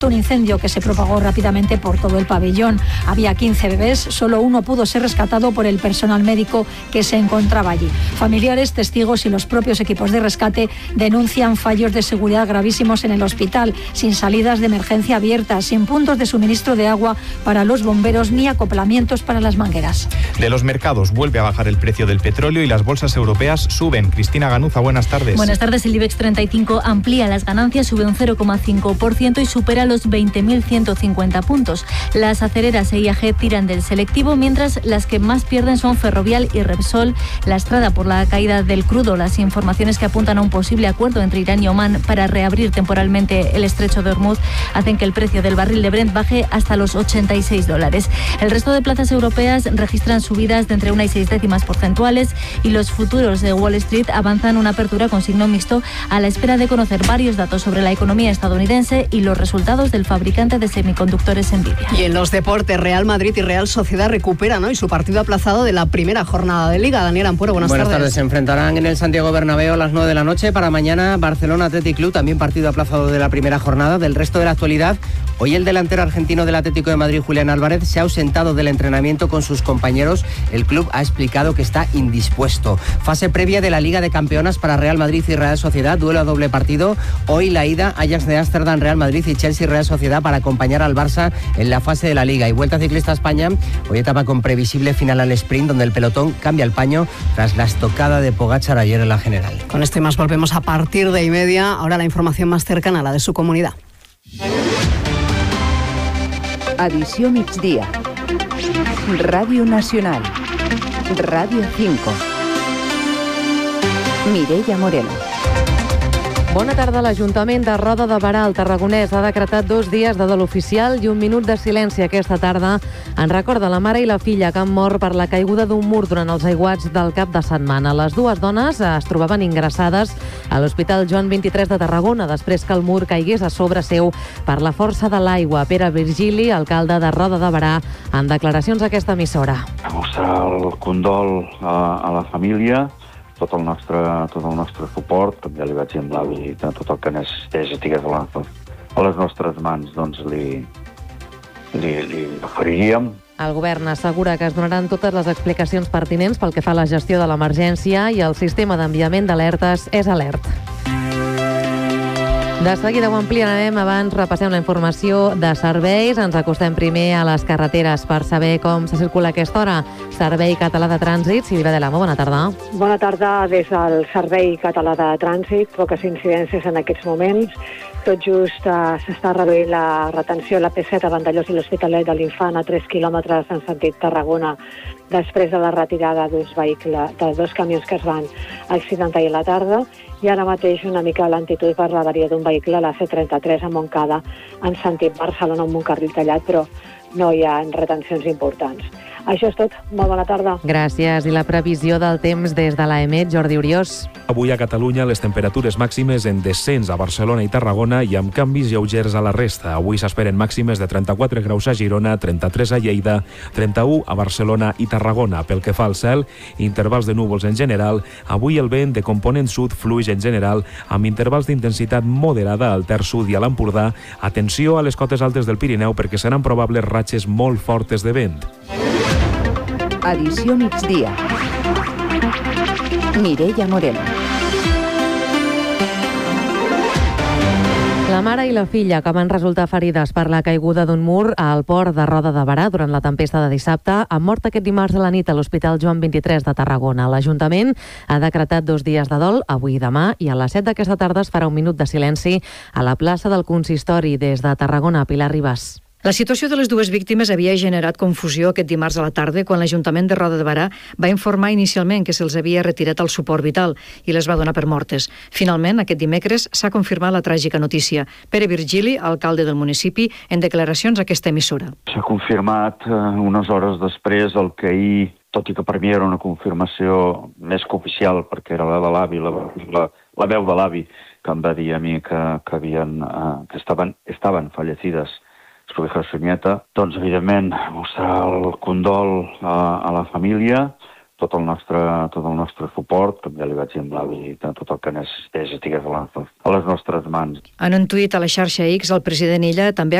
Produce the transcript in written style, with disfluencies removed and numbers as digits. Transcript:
Un incendio que se propagó rápidamente por todo el pabellón. Había 15 bebés, solo uno pudo ser rescatado por el personal médico que se encontraba allí. Familiares, testigos y los propios equipos de rescate denuncian fallos de seguridad gravísimos en el hospital, sin salidas de emergencia abiertas, sin puntos de suministro de agua para los bomberos ni acoplamientos para las mangueras. De los mercados vuelve a bajar el precio del petróleo y las bolsas europeas suben. Cristina Ganuza, buenas tardes. Buenas tardes. El IBEX 35 amplía las ganancias, sube un 0,5% y supera los 20.150 puntos. Las acereras e IAG tiran del selectivo, mientras las que más pierden son Ferrovial y Repsol, lastrada por la caída del crudo. Las informaciones que apuntan a un posible acuerdo entre Irán y Omán para reabrir temporalmente el estrecho de Hormuz hacen que el precio del barril de Brent baje hasta los $86. El resto de plazas europeas registran subidas de entre 1 y 6 décimas porcentuales y los futuros de Wall Street avanzan una apertura con signo mixto a la espera de conocer varios datos sobre la economía estadounidense y los resultados del fabricante de semiconductores Nvidia. Y en los deportes, Real Madrid y Real Sociedad recuperan hoy su partido aplazado de la primera jornada de Liga. Daniel Ampuero, buenas tardes. Se enfrentarán en el Santiago Bernabéu a las 9 de la noche. Para mañana, Barcelona Athletic Club, también partido aplazado de la primera jornada. Del resto de la actualidad, hoy el delantero argentino del Atlético de Madrid, Julián Álvarez, se ha ausentado del entrenamiento con sus compañeros. El club ha explicado que está indispuesto. Fase previa de la Liga de Campeonas para Real Madrid y Real Sociedad, duelo a doble partido. Hoy la ida, Ajax de Ámsterdam, Real Madrid y Chelsea Real Sociedad para acompañar al Barça en la fase de la Liga. Y Vuelta Ciclista a España, hoy etapa con previsible final al sprint, donde el pelotón cambia el paño tras la estocada de Pogačar ayer en la general. Con esto y más volvemos a partir de 1:30. Ahora la información más cercana a la de su comunidad. Edició migdia. Ràdio Nacional. Ràdio 5. Mireia Moreno. Bona tarda. L'Ajuntament de Roda de Berà, al Tarragonès, ha decretat 2 dies de dol oficial i 1 minut de silenci aquesta tarda en record de la mare i la filla que han mort per la caiguda d'un mur durant els aiguats del cap de setmana. Les dues dones es trobaven ingressades a l'Hospital Joan 23 de Tarragona després que el mur caigués a sobre seu per la força de l'aigua. Pere Virgili, alcalde de Roda de Berà, en declaracions a aquesta emissora. Mostrar el condol a la família, tot el nostre suport. També li vaig dir amb l'avi que tot el que estigués a les nostres mans doncs li oferiríem. El govern assegura que es donaran totes les explicacions pertinents pel que fa a la gestió de l'emergència i el sistema d'enviament d'alertes és alert. De seguida ho ampliarem. Abans repassem la informació de serveis. Ens acostem primer a les carreteres per saber com se circula a aquesta hora. Servei Català de Trànsit. Sílvia Delamo, bona tarda. Bona tarda des del Servei Català de Trànsit. Poques incidències en aquests moments. Tot just s'està reduint la retenció a la P7 a Vandellós i l'Hospitalet de l'Infant a 3 quilòmetres en sentit Tarragona després de la retirada de 2 camions que es van accidentar ahir a la tarda. I ara mateix una mica lentitud per l'avaria d'un vehicle a la C33 a Montcada en sentit Barcelona amb un carril tallat, però no hi ha retencions importants. Això és tot. Molt bona tarda. Gràcies. I la previsió del temps des de l'AEMET, Jordi Oriós. Avui a Catalunya les temperatures màximes en descens a Barcelona i Tarragona i amb canvis lleugers a la resta. Avui s'esperen màximes de 34 graus a Girona, 33 a Lleida, 31 a Barcelona i Tarragona. Pel que fa al cel, intervals de núvols en general. Avui el vent de component sud fluix en general amb intervals d'intensitat moderada al Ter Sud i a l'Empordà. Atenció a les cotes altes del Pirineu perquè seran probables ratxes molt fortes de vent. Edició migdia. Mireia Moreno. La mare i la filla que van resultar ferides per la caiguda d'un mur al port de Roda de Berà durant la tempesta de dissabte han mort aquest dimarts a la nit a l'Hospital Joan 23 de Tarragona. L'Ajuntament ha decretat 2 dies de dol, avui i demà, i a les 7 d'aquesta tarda es farà 1 minut de silenci a la plaça del Consistori. Des de Tarragona, Pilar Ribas. La situació de les dues víctimes havia generat confusió aquest dimarts a la tarda quan l'Ajuntament de Roda de Berà va informar inicialment que se'ls havia retirat el suport vital i les va donar per mortes. Finalment, aquest dimecres s'ha confirmat la tràgica notícia. Pere Virgili, alcalde del municipi, en declaracions a aquesta emissora. S'ha confirmat unes hores després el que ahir, tot i que per mi era una confirmació més que oficial, perquè era la de l'avi, la veu de l'avi, que em va dir a mi que estaven fallecides su hija, su nieta. Doncs, evidentment, mostrar el condol a la família, tot el nostre suport, com ja li vaig dir amb l'avi, tot el que necessités estigués a les nostres mans. En un tuit a la xarxa X, el president Illa també